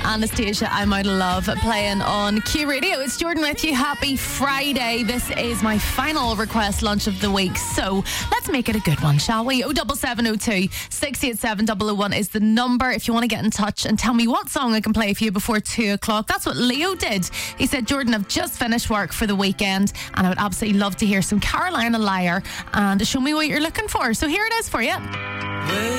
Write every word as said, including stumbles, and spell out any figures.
Anastasia, I'm Out of Love, playing on Q Radio. It's Jordan with you. Happy Friday. This is my final request lunch of the week, so let's make it a good one, shall we? oh seven seven oh two, six eight seven, double oh one is the number if you want to get in touch and tell me what song I can play for you before two o'clock. That's what Leo did. He said, Jordan, I've just finished work for the weekend and I would absolutely love to hear some Carolina Liar and show me what you're looking for. So here it is for you.